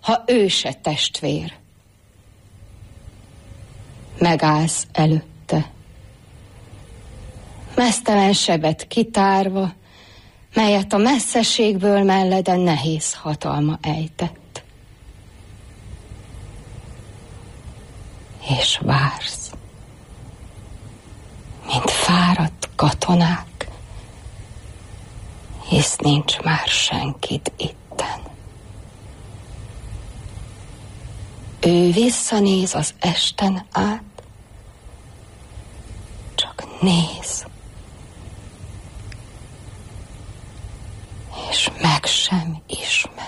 ha ő se testvér. Megállsz előtte, meztelen sebet kitárva, melyet a messzeségből melleden nehéz hatalma ejtett. És vársz, mint fáradt katonák, hisz nincs már senkit itten. Ő visszanéz az esten át, csak néz, és meg sem ismer.